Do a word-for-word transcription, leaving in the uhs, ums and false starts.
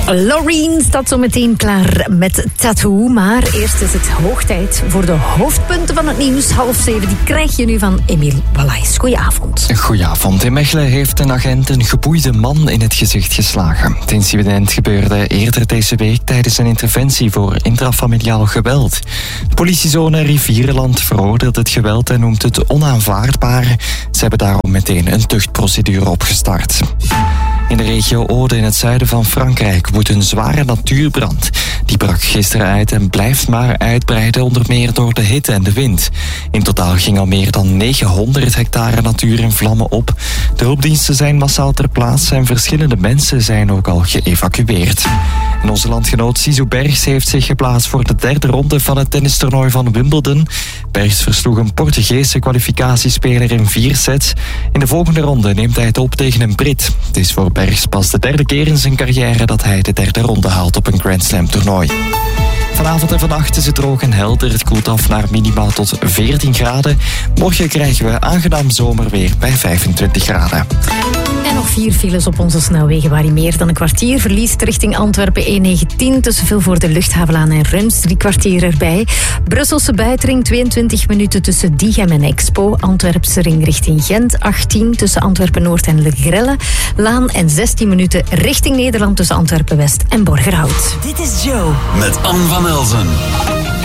Loreen staat zo meteen klaar met Tattoo. Maar eerst is het hoog tijd voor de hoofdpunten van het nieuws. Half zeven, die krijg je nu van Emiel Wallaes. Goedenavond. Goedenavond. In Mechelen heeft een agent een geboeide man in het gezicht geslagen. Het incident gebeurde eerder deze week tijdens een interventie voor intrafamiliaal geweld. De politiezone Rivierenland veroordeelt het geweld en noemt het onaanvaardbaar. Ze hebben daarom meteen een tuchtprocedure opgestart. In de regio Aude in het zuiden van Frankrijk woedt een zware natuurbrand. Die brak gisteren uit en blijft maar uitbreiden, onder meer door de hitte en de wind. In totaal ging al meer dan negenhonderd hectare natuur in vlammen op. De hulpdiensten zijn massaal ter plaatse en verschillende mensen zijn ook al geëvacueerd. En onze landgenoot Sisu Bergs heeft zich geplaatst voor de derde ronde van het tennistoernooi van Wimbledon. Bergs versloeg een Portugese kwalificatiespeler in vier sets. In de volgende ronde neemt hij het op tegen een Brit. Het is voor Bergs pas de derde keer in zijn carrière dat hij de derde ronde haalt op een Grand Slam toernooi. Vanavond en vannacht is het droog en helder. Het koelt af naar minimaal tot veertien graden. Morgen krijgen we aangenaam zomerweer bij vijfentwintig graden. En nog vier files op onze snelwegen waar je meer dan een kwartier verliest. Richting Antwerpen E negentien tussen Vilvoorde Luchthavenlaan en Rens. Drie kwartier erbij. Brusselse buitenring tweeëntwintig minuten tussen Diegem en Expo. Antwerpse ring richting Gent achttien tussen Antwerpen Noord en Le Grelle. Laan en zestien minuten richting Nederland tussen Antwerpen West en Borgerhout. Dit is Joe. Met Anne van Elzen.